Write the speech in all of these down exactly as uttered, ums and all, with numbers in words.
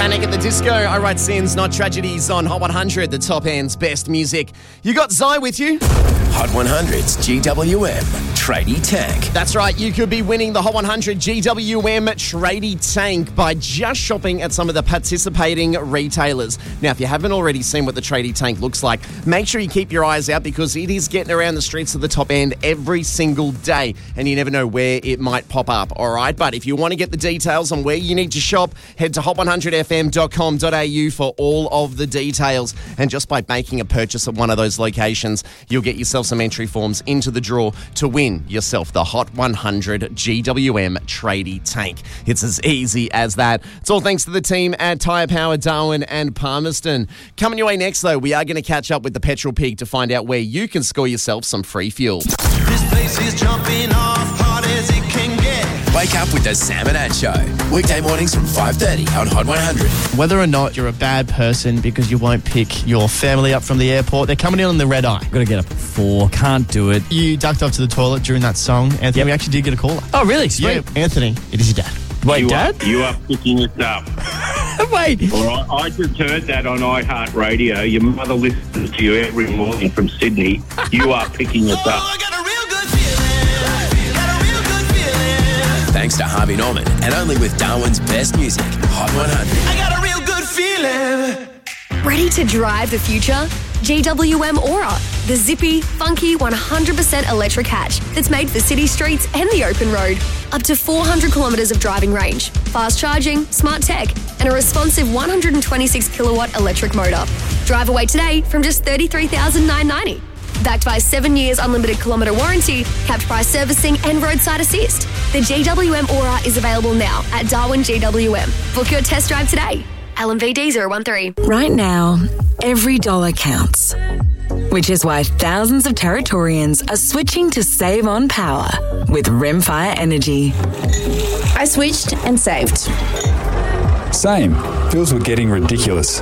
Panic at the Disco. I write sins, not tragedies on Hot one hundred, the top end's best music. You got Zai with you. Hot one hundred's G W M Tradie Tank. That's right, you could be winning the Hot one hundred G W M Tradie Tank by just shopping at some of the participating retailers. Now, if you haven't already seen what the Tradie Tank looks like, make sure you keep your eyes out because it is getting around the streets of the top end every single day and you never know where it might pop up, all right? But if you want to get the details on where you need to shop, head to hot one hundred f m dot com dot a u for all of the details. And just by making a purchase at one of those locations, you'll get yourself some entry forms into the draw to win yourself the Hot one hundred G W M Tradie Tank. It's as easy as that. It's all thanks to the team at Tyre Power, Darwin and Palmerston. Coming your way next, though, we are going to catch up with the Petrol Pig to find out where you can score yourself some free fuel. This place is jumping off hard as it can get. Wake up with the Sam and Ad Show. Weekday mornings from five thirty on Hot one hundred. Whether or not you're a bad person because you won't pick your family up from the airport, they're coming in on the red eye. Got to get up at four. Can't do it. You ducked off to the toilet during that song, Anthony. Yep. We actually did get a caller. Oh, really? Sweet. Yeah, Anthony, it is your dad. Wait, you Dad? Are, you are picking us up. Wait. All right, I just heard that on iHeartRadio. Your mother listens to you every morning from Sydney. You are picking us up. Thanks to Harvey Norman and only with Darwin's best music, Hot one hundred. I got a real good feeling. Ready to drive the future? G W M Aura, the zippy, funky, one hundred percent electric hatch that's made for city streets and the open road. Up to four hundred kilometres of driving range, fast charging, smart tech, and a responsive one hundred twenty-six kilowatt electric motor. Drive away today from just thirty-three thousand nine hundred ninety dollars. Backed by seven years unlimited kilometre warranty, capped price servicing and roadside assist. The G W M Aura is available now at Darwin G W M. Book your test drive today. L M V D zero one three. Right now, every dollar counts, which is why thousands of Territorians are switching to save on power with Rimfire Energy. I switched and saved. Same. Bills were getting ridiculous.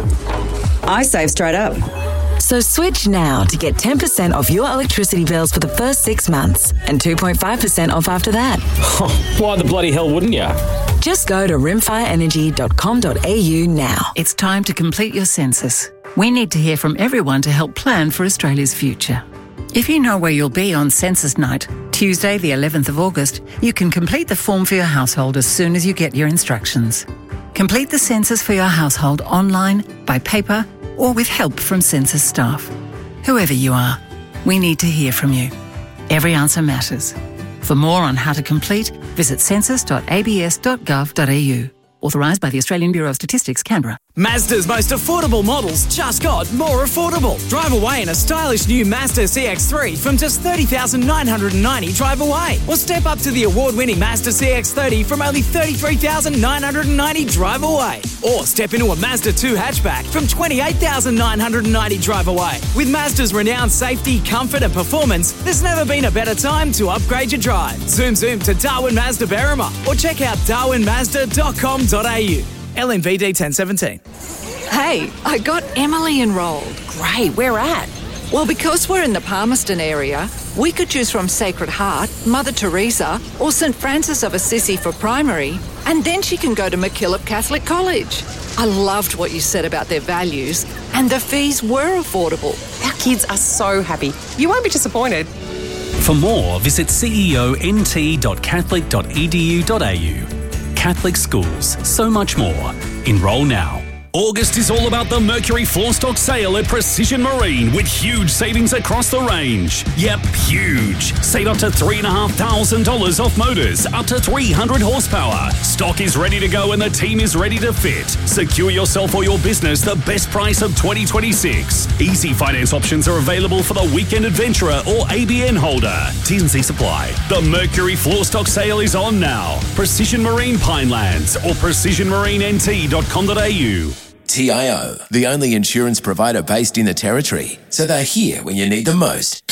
I saved straight up. So switch now to get ten percent off your electricity bills for the first six months and two point five percent off after that. Why the bloody hell wouldn't you? Just go to rimfire energy dot com dot a u now. It's time to complete your census. We need to hear from everyone to help plan for Australia's future. If you know where you'll be on census night, Tuesday the eleventh of August, you can complete the form for your household as soon as you get your instructions. Complete the census for your household online, by paper, or with help from census staff. Whoever you are, we need to hear from you. Every answer matters. For more on how to complete, visit census dot a b s dot gov dot a u. Authorised by the Australian Bureau of Statistics, Canberra. Mazda's most affordable models just got more affordable. Drive away in a stylish new Mazda C X three from just thirty thousand nine hundred ninety dollars drive away. Or step up to the award-winning Mazda C X thirty from only thirty-three thousand nine hundred ninety dollars drive away. Or step into a Mazda two hatchback from twenty-eight thousand nine hundred ninety dollars drive away. With Mazda's renowned safety, comfort and performance, there's never been a better time to upgrade your drive. Zoom zoom to Darwin Mazda Berrima or check out darwin mazda dot com dot a u. L M V D ten seventeen. Hey, I got Emily enrolled. Great, where at? Well, because we're in the Palmerston area, we could choose from Sacred Heart, Mother Teresa, or St Francis of Assisi for primary, and then she can go to MacKillop Catholic College. I loved what you said about their values, and the fees were affordable. Our kids are so happy. You won't be disappointed. For more, visit c e o n t dot catholic dot e d u dot a u. Catholic schools, so much more. Enrol now. August is all about the Mercury floor stock sale at Precision Marine with huge savings across the range. Yep, huge. Save up to three thousand five hundred dollars off motors, up to three hundred horsepower. Stock is ready to go and the team is ready to fit. Secure yourself or your business the best price of twenty twenty-six. Easy finance options are available for the weekend adventurer or A B N holder. T and C supply. The Mercury floor stock sale is on now. Precision Marine Pinelands or precision marine n t dot com dot a u. T I O, the only insurance provider based in the Territory, so they're here when you need them most.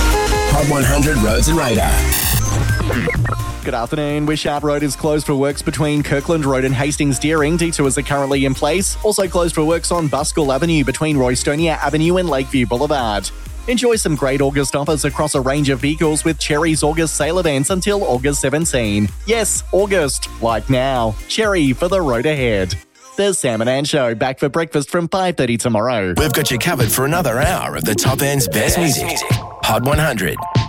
Hot one hundred Roads and Radar. Good afternoon. Wishart Road is closed for works between Kirkland Road and Hastings Deering. Detours are currently in place. Also closed for works on Buskell Avenue between Roystonia Avenue and Lakeview Boulevard. Enjoy some great August offers across a range of vehicles with Cherry's August sale events until August seventeenth. Yes, August, like now. Cherry for the road ahead. The Sam and Ann Show, back for breakfast from five thirty tomorrow. We've got you covered for another hour of the top end's best music. Hot one hundred.